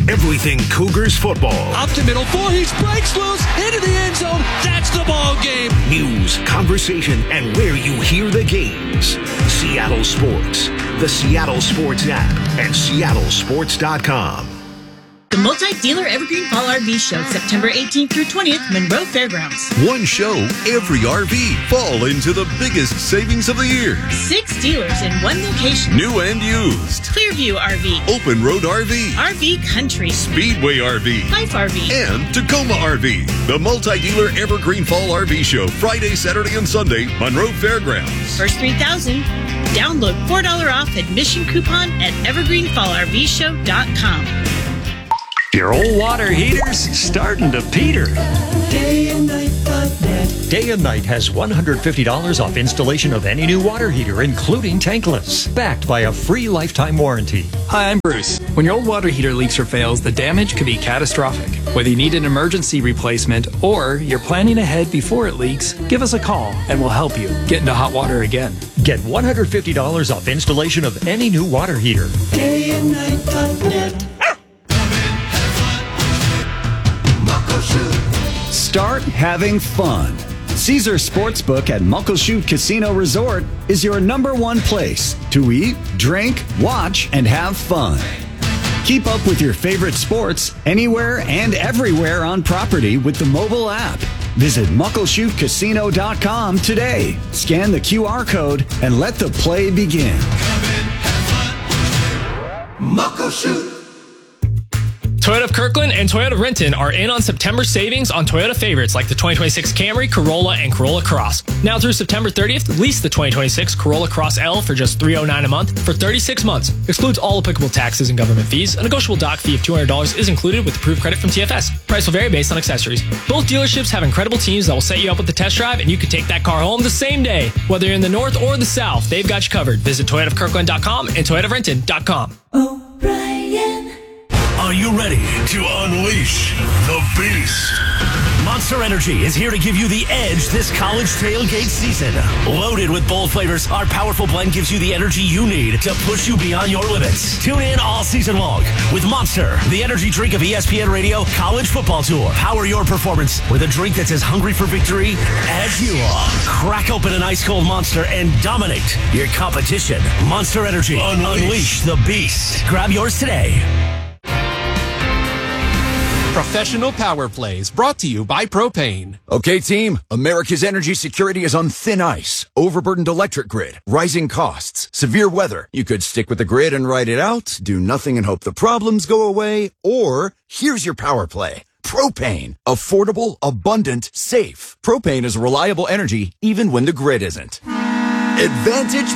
Everything Cougars football. Up to middle four, he breaks loose into the end zone. That's the ball game. News, conversation, and where you hear the games. Seattle Sports, the Seattle Sports app, and seattlesports.com. The multi-dealer Evergreen Fall RV Show, September 18th through 20th, Monroe Fairgrounds. One show, every RV. Fall into the biggest savings of the year. 6 dealers in one location. New and used. Clearview RV. Open Road RV. RV Country. Speedway RV. Life RV. And Tacoma RV. The multi-dealer Evergreen Fall RV Show, Friday, Saturday, and Sunday, Monroe Fairgrounds. First 3,000. Download $4 off admission coupon at evergreenfallrvshow.com. Your old water heater's starting to peter. DayandNight.net. Day and Night has $150 off installation of any new water heater, including tankless, backed by a free lifetime warranty. Hi, I'm Bruce. When your old water heater leaks or fails, the damage could be catastrophic. Whether you need an emergency replacement or you're planning ahead before it leaks, give us a call and we'll help you get into hot water again. Get $150 off installation of any new water heater. DayandNight.net. Start having fun. Caesar Sportsbook at Muckleshoot Casino Resort is your #1 place to eat, drink, watch, and have fun. Keep up with your favorite sports anywhere and everywhere on property with the mobile app. Visit MuckleshootCasino.com today. Scan the QR code and let the play begin. Muckleshoot. Toyota of Kirkland and Toyota of Renton are in on September savings on Toyota favorites like the 2026 Camry, Corolla, and Corolla Cross. Now through September 30th, lease the 2026 Corolla Cross L for just $309 a month for 36 months. Excludes all applicable taxes and government fees. A negotiable dock fee of $200 is included with approved credit from TFS. Price will vary based on accessories. Both dealerships have incredible teams that will set you up with the test drive, and you can take that car home the same day. Whether you're in the north or the south, they've got you covered. Visit ToyotaofKirkland.com and ToyotaofRenton.com. O'Brien. Are you ready to unleash the beast? Monster Energy is here to give you the edge this college tailgate season. Loaded with bold flavors, our powerful blend gives you the energy you need to push you beyond your limits. Tune in all season long with Monster, the energy drink of ESPN Radio College Football Tour. Power your performance with a drink that's as hungry for victory as you are. Crack open an ice-cold Monster and dominate your competition. Monster Energy. Unleash the beast. Grab yours today. Professional Power Plays, brought to you by Propane. Okay, team, America's energy security is on thin ice. Overburdened electric grid, rising costs, severe weather. You could stick with the grid and ride it out, do nothing and hope the problems go away, or here's your power play. Propane. Affordable, abundant, safe. Propane is reliable energy even when the grid isn't. Advantage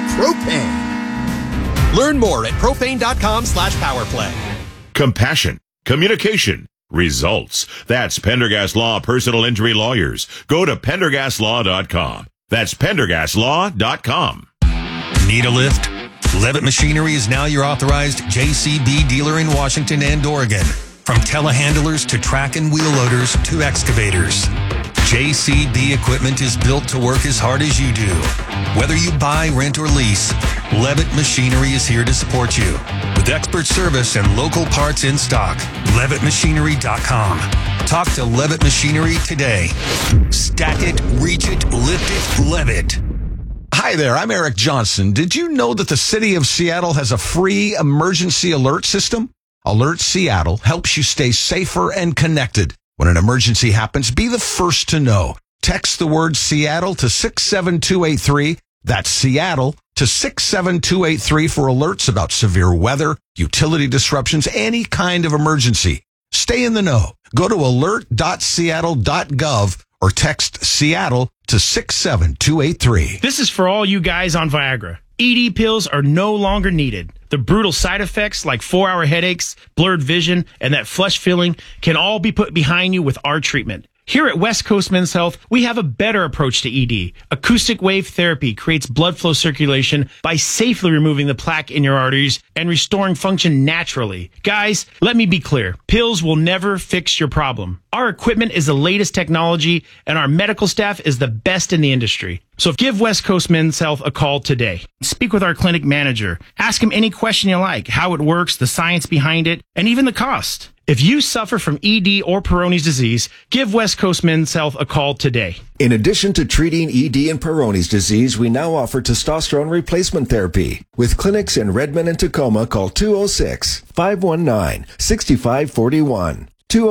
Propane. Learn more at propane.com/powerplay. Compassion, communication, results. That's Pendergast Law Personal Injury Lawyers. Go to pendergastlaw.com. That's pendergastlaw.com. Need a lift? Levitt Machinery is now your authorized JCB dealer in Washington and Oregon. From telehandlers to track and wheel loaders to excavators. JCB equipment is built to work as hard as you do. Whether you buy, rent, or lease, Levitt Machinery is here to support you. With expert service and local parts in stock, LevittMachinery.com. Talk to Levitt Machinery today. Stack it, reach it, lift it, Levitt. Hi there, I'm Eric Johnson. Did you know that the city of Seattle has a free emergency alert system? Alert Seattle helps you stay safer and connected. When an emergency happens, be the first to know. Text the word Seattle to 67283. That's Seattle to 67283 for alerts about severe weather, utility disruptions, any kind of emergency. Stay in the know. Go to alert.seattle.gov or text Seattle to 67283. This is for all you guys on Viagra. ED pills are no longer needed. The brutal side effects like 4-hour headaches, blurred vision, and that flush feeling can all be put behind you with our treatment. Here at West Coast Men's Health, we have a better approach to ED. Acoustic wave therapy creates blood flow circulation by safely removing the plaque in your arteries and restoring function naturally. Guys, let me be clear. Pills will never fix your problem. Our equipment is the latest technology, and our medical staff is the best in the industry. So give West Coast Men's Health a call today. Speak with our clinic manager. Ask him any question you like, how it works, the science behind it, and even the cost. If you suffer from ED or Peyronie's disease, give West Coast Men's Health a call today. In addition to treating ED and Peyronie's disease, we now offer testosterone replacement therapy. With clinics in Redmond and Tacoma, call 206-519-6541.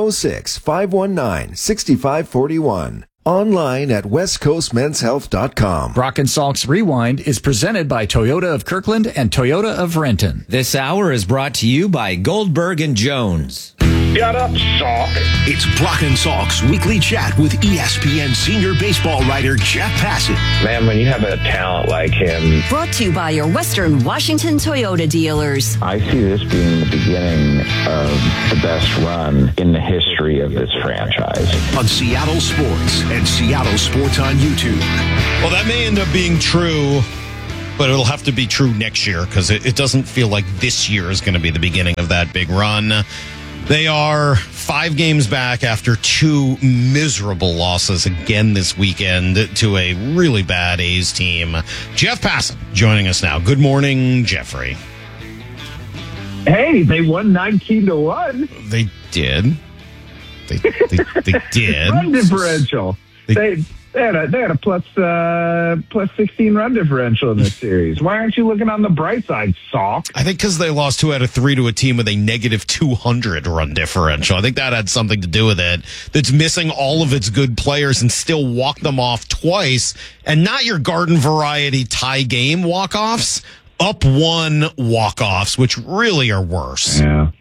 206-519-6541. Online at westcoastmenshealth.com. Brock and Salk's Rewind is presented by Toyota of Kirkland and Toyota of Renton. This hour is brought to you by Goldberg and Jones. Shut up, Salk. It's Brock and Salk's weekly chat with ESPN senior baseball writer Jeff Passan. Man, when you have a talent like him. Brought to you by your Western Washington Toyota dealers. I see this being the beginning of the best run in the history of this franchise. On Seattle Sports and Seattle Sports on YouTube. Well, that may end up being true, but it'll have to be true next year because it doesn't feel like this year is going to be the beginning of that big run. They are 5 games back after 2 miserable losses again this weekend to a really bad A's team. Jeff Passan joining us now. Good morning, Jeffrey. Hey, they won 19-1. They did. They did. Run differential. They had a plus 16 run differential in this series. Why aren't you looking on the bright side, Salk? I think because they lost 2 out of 3 to a team with a negative 200 run differential. I think that had something to do with it. That's missing all of its good players and still walked them off twice. And not your garden variety tie game walk-offs. Up 1 walk-offs, which really are worse.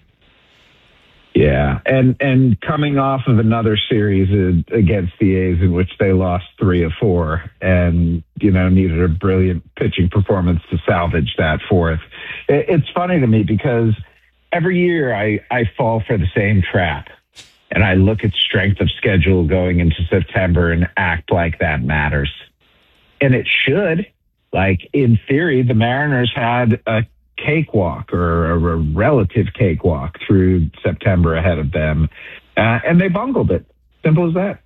Yeah, and coming off of another series against the A's in which they lost 3 of 4 and, needed a brilliant pitching performance to salvage that 4th. It's funny to me because every year I fall for the same trap and I look at strength of schedule going into September and act like that matters. And it should. Like, in theory, the Mariners had a cakewalk or a relative cakewalk through September ahead of them, and they bungled it. Simple as that.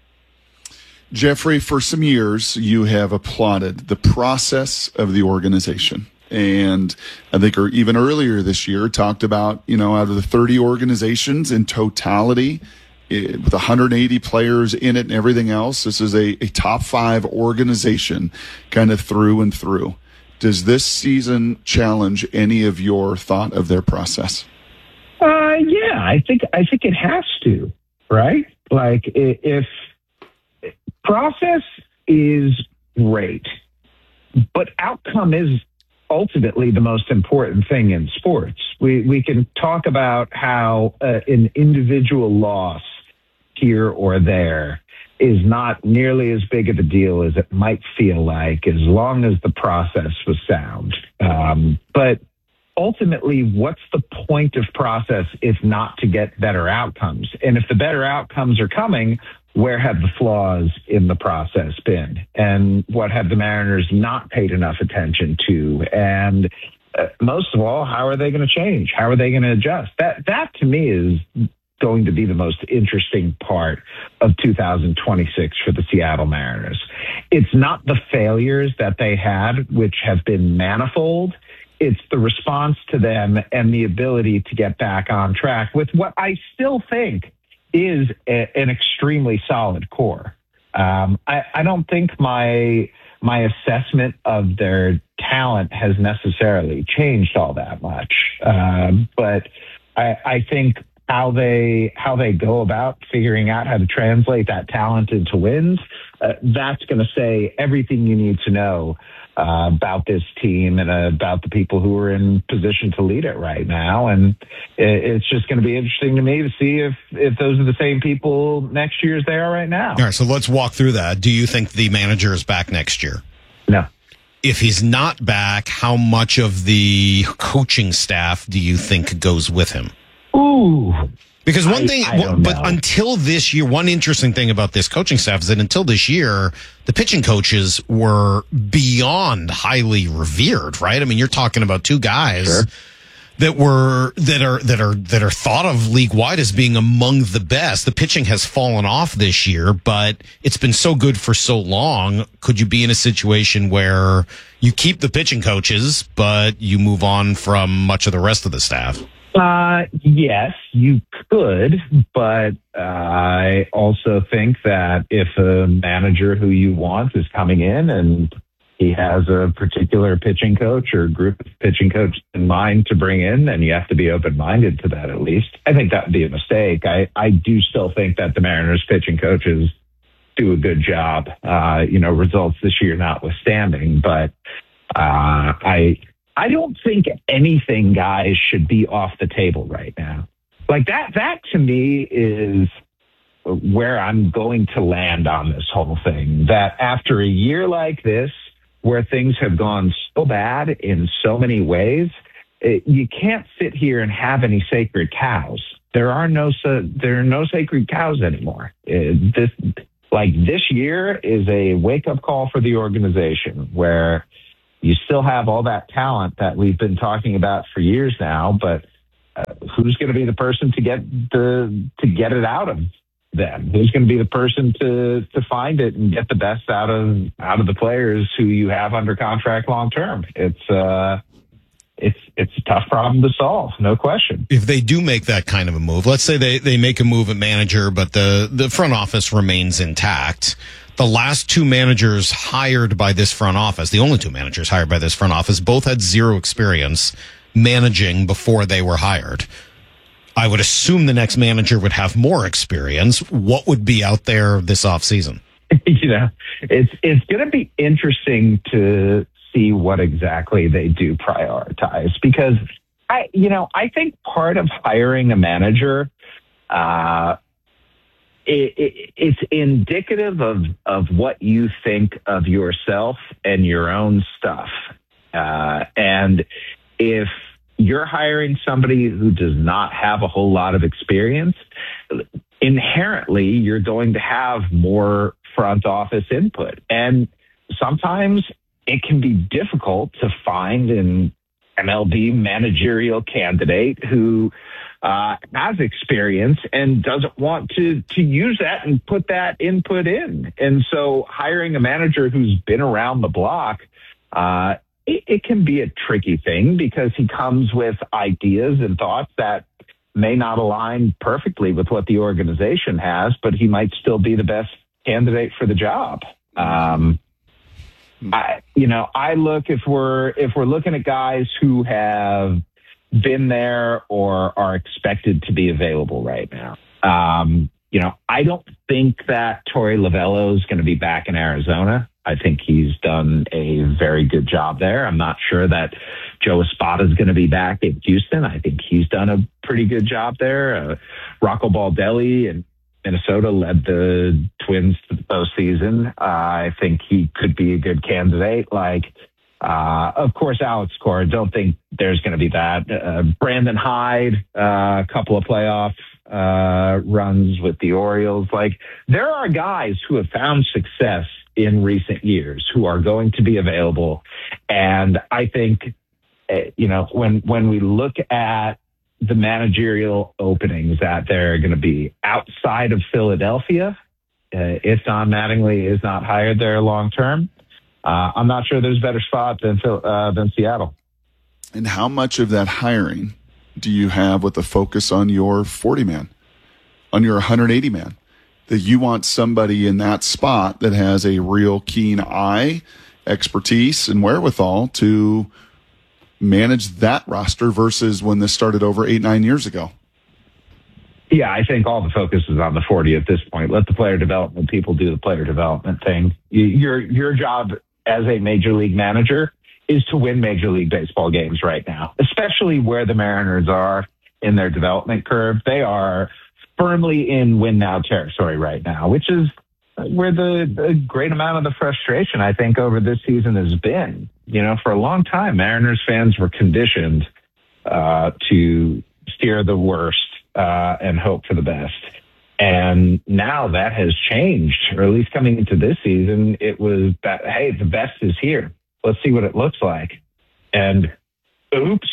Jeffrey, for some years, you have applauded the process of the organization. And I think even earlier this year talked about, out of the 30 organizations in totality, with 180 players in it and everything else, this is a top 5 organization kind of through and through. Does this season challenge any of your thought of their process? Yeah, I think it has to, right? Like, if process is great, but outcome is ultimately the most important thing in sports. We can talk about how an individual loss here or there is not nearly as big of a deal as it might feel like, as long as the process was sound. But ultimately, what's the point of process if not to get better outcomes? And if the better outcomes are coming, where have the flaws in the process been? And what have the Mariners not paid enough attention to? And most of all, how are they going to change? How are they going to adjust? That to me is going to be the most interesting part of 2026 for the Seattle Mariners. It's not the failures that they had, which have been manifold. It's the response to them and the ability to get back on track with what I still think is an extremely solid core. I don't think my assessment of their talent has necessarily changed all that much. But I think how they go about figuring out how to translate that talent into wins, that's going to say everything you need to know about this team and about the people who are in position to lead it right now. And it's just going to be interesting to me to see if those are the same people next year as they are right now. All right, so let's walk through that. Do you think the manager is back next year? No. If he's not back, how much of the coaching staff do you think goes with him? Ooh. Because until this year, one interesting thing about this coaching staff is that until this year, the pitching coaches were beyond highly revered, right? I mean, you're talking about 2 guys that are thought of league wide as being among the best. The pitching has fallen off this year, but it's been so good for so long. Could you be in a situation where you keep the pitching coaches, but you move on from much of the rest of the staff? Yes, you could, but I also think that if a manager who you want is coming in and he has a particular pitching coach or group of pitching coaches in mind to bring in, then you have to be open-minded to that at least. I think that would be a mistake. I do still think that the Mariners pitching coaches do a good job, results this year notwithstanding, but I don't think anything, guys, should be off the table right now. Like that to me is where I'm going to land on this whole thing. That after a year like this, where things have gone so bad in so many ways, you can't sit here and have any sacred cows. There are no sacred cows anymore. This year is a wake-up call for the organization where you still have all that talent that we've been talking about for years now, but who's going to be the person to get it out of them? Who's going to be the person to find it and get the best out of the players who you have under contract long term? It's a tough problem to solve, no question. If they do make that kind of a move, let's say they make a move at manager, but the front office remains intact. The last two managers hired by this front office, the only two managers hired by this front office, both had zero experience managing before they were hired. I would assume the next manager would have more experience. What would be out there this offseason? It's going to be interesting to see what exactly they do prioritize, because I think part of hiring a manager, it's indicative of what you think of yourself and your own stuff. And if you're hiring somebody who does not have a whole lot of experience, inherently you're going to have more front office input. And sometimes it can be difficult to find an MLB managerial candidate who has experience and doesn't want to use that and put that input in. And so hiring a manager who's been around the block, it can be a tricky thing because he comes with ideas and thoughts that may not align perfectly with what the organization has, but he might still be the best candidate for the job. I look, if we're looking at guys who have been there or are expected to be available right now. I don't think that Torey Lovullo is going to be back in Arizona. I think he's done a very good job there. I'm not sure that Joe Espada is going to be back in Houston. I think he's done a pretty good job there. Rocco Baldelli in Minnesota led the Twins to the postseason. I think he could be a good candidate. Of course, Alex Cora, don't think there's going to be that. Brandon Hyde, a couple of playoff runs with the Orioles. There are guys who have found success in recent years who are going to be available. And I think, when we look at the managerial openings that they're going to be outside of Philadelphia, if Don Mattingly is not hired there long term, I'm not sure there's a better spot than Seattle. And how much of that hiring do you have with the focus on your 40-man, on your 180-man? That you want somebody in that spot that has a real keen eye, expertise, and wherewithal to manage that roster versus when this started over 8-9 years ago? Yeah, I think all the focus is on the 40 at this point. Let the player development people do the player development thing. Your job as a major league manager is to win Major League Baseball games right now, especially where the Mariners are in their development curve. They are firmly in win now territory right now, which is where the great amount of the frustration, I think, over this season has been. For a long time, Mariners fans were conditioned to steer the worst and hope for the best. And now that has changed, or at least coming into this season, it was that, hey, the best is here. Let's see what it looks like. And oops.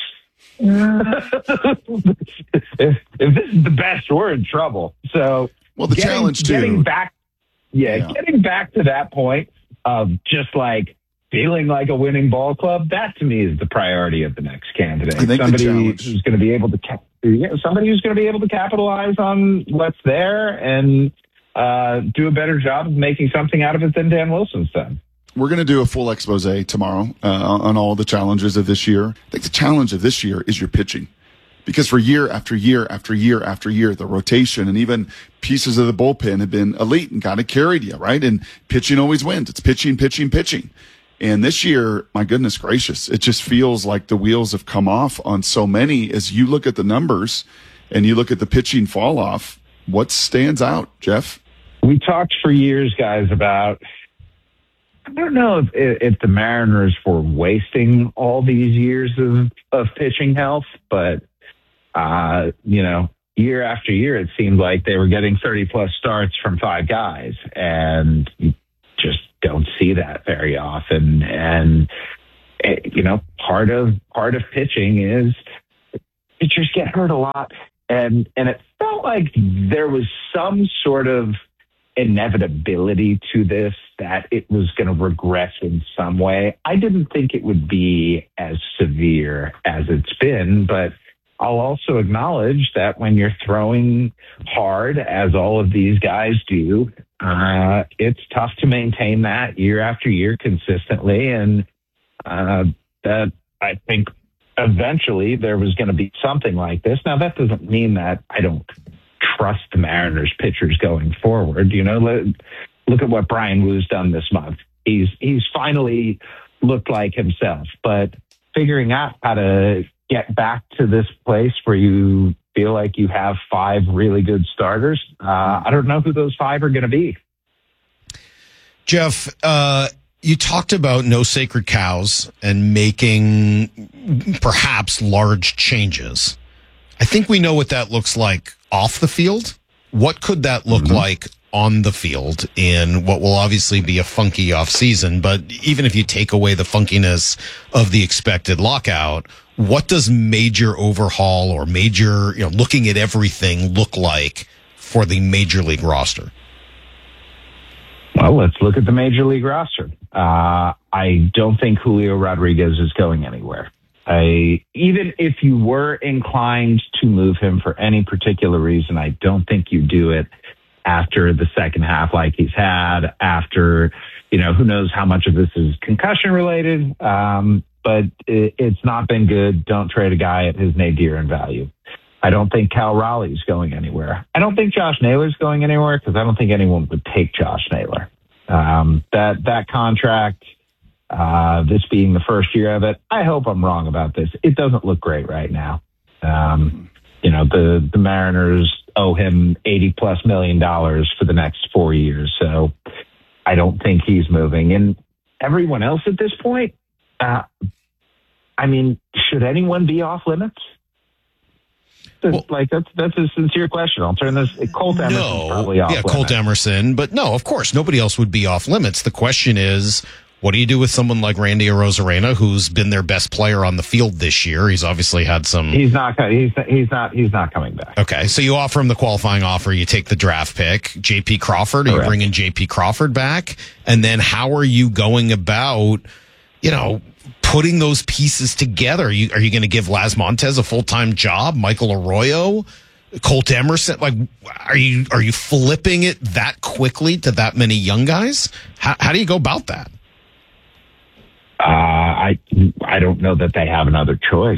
if this is the best, we're in trouble. So, the challenge too. Getting back to that point of just feeling like a winning ball club, that to me is the priority of the next candidate. I think somebody who's going to be able to somebody who's going to be able to capitalize on what's there and do a better job of making something out of it than Dan Wilson's done. We're going to do a full expose tomorrow on all the challenges of this year. I think the challenge of this year is your pitching. Because for year after year after year after year, the rotation and even pieces of the bullpen have been elite and kind of carried you, right? And pitching always wins. It's pitching, pitching, pitching. And this year, my goodness gracious, it just feels like the wheels have come off on so many. As you look at the numbers and you look at the pitching fall off, what stands out, Jeff? We talked for years, guys, about, I don't know if the Mariners were wasting all these years of pitching health, but year after year, it seemed like they were getting 30-plus starts from 5 guys, and you just don't see that very often. And part of pitching is pitchers get hurt a lot, and it felt like there was some sort of inevitability to this, that it was going to regress in some way. I didn't think it would be as severe as it's been, but I'll also acknowledge that when you're throwing hard, as all of these guys do, it's tough to maintain that year after year consistently. And that, I think, eventually there was going to be something like this. Now, that doesn't mean that I don't trust the Mariners pitchers going forward. Look at what Brian Wu's done this month. He's finally looked like himself, but figuring out how to get back to this place where you feel like you have 5 really good starters. I don't know who those 5 are going to be. Jeff, you talked about no sacred cows and making perhaps large changes. I think we know what that looks like off the field. What could that look like on the field in what will obviously be a funky off season? But even if you take away the funkiness of the expected lockout, what does major overhaul or major, looking at everything look like for the major league roster? Well, let's look at the major league roster. I don't think Julio Rodriguez is going anywhere. Even if you were inclined to move him for any particular reason, I don't think you do it after the second half like he's had, after, who knows how much of this is concussion related. But it's not been good. Don't trade a guy at his nadir in value. I don't think Cal Raleigh's going anywhere. I don't think Josh Naylor's going anywhere because I don't think anyone would take Josh Naylor. That contract, this being the first year of it, I hope I'm wrong about this. It doesn't look great right now. The Mariners owe him $80+ million for the next 4 years. So I don't think he's moving. And everyone else at this point, should anyone be off limits? That's a sincere question. I'll turn this. Colt Emerson's probably off limits. Colt Emerson, but no, of course, nobody else would be off limits. The question is, what do you do with someone like Randy Arozarena, who's been their best player on the field this year? He's obviously had some. He's not coming back. Okay, so you offer him the qualifying offer, you take the draft pick, J.P. Crawford, or you bring in J.P. Crawford back, and then how are you going about, putting those pieces together? Are you going to give Las Montez a full-time job? Michael Arroyo, Colt Emerson? Are you flipping it that quickly to that many young guys? How do you go about that? I don't know that they have another choice.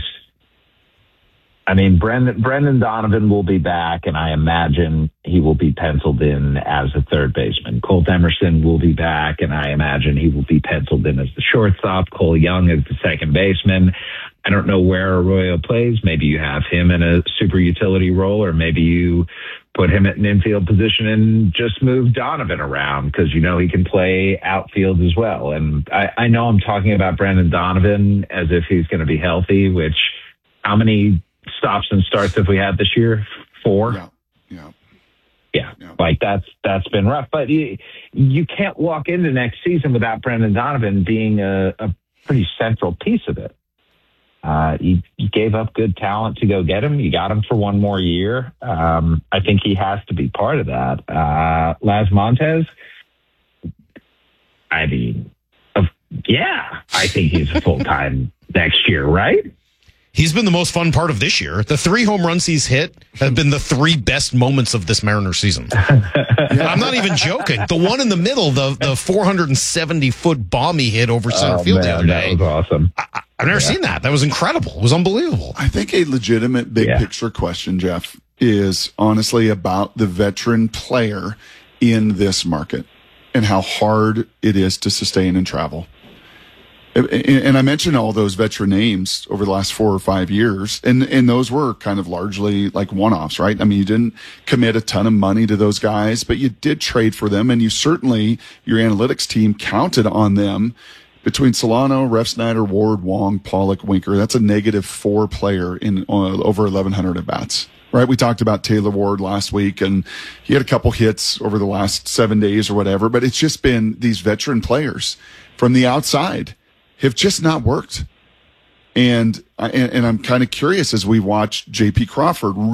Brendan Donovan will be back, and I imagine he will be penciled in as a third baseman. Colt Emerson will be back, and I imagine he will be penciled in as the shortstop. Cole Young as the second baseman. I don't know where Arroyo plays. Maybe you have him in a super utility role, or maybe you put him at an infield position and just move Donovan around because he can play outfield as well. And I know I'm talking about Brendan Donovan as if he's going to be healthy, which how many stops and starts have we had this year? 4? Yeah. That's been rough. But you can't walk into next season without Brendan Donovan being a pretty central piece of it. You gave up good talent to go get him. You got him for one more year. I think he has to be part of that. Las Montez, I think he's a full-time next year, right? He's been the most fun part of this year. The 3 home runs he's hit have been the 3 best moments of this Mariners season. I'm not even joking. The one in the middle, the 470-foot bomb he hit over center field the other day. That was awesome. I've never seen that. That was incredible. It was unbelievable. I think a legitimate big picture question, Jeff, is honestly about the veteran player in this market and how hard it is to sustain and travel. And I mentioned all those veteran names over the last 4 or 5 years, and those were kind of largely like one-offs, right? I mean, you didn't commit a ton of money to those guys, but you did trade for them, and you certainly, your analytics team counted on them. Between Solano, Refsnyder, Ward, Wong, Pollock, Winker, that's a -4 player in over 1,100 at-bats. Right, we talked about Taylor Ward last week, and he had a couple hits over the last 7 days or whatever, but it's just been these veteran players from the outside have just not worked. And I'm kind of curious as we watch J.P. Crawford